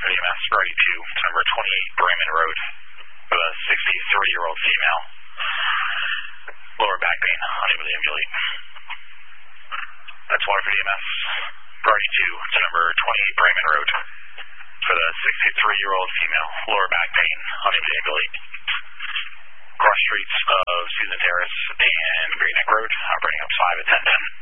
for EMS, priority 2 to number 28 Bremen Road for the 63-year-old female. Lower back pain, unable to ambulate. That's water for EMS, priority 2 to number 28 Bremen Road for the 63-year-old female. Lower back pain, unable to ambulate. Cross streets of Susan Terrace and Great Neck Road, operating up 5 at 1010.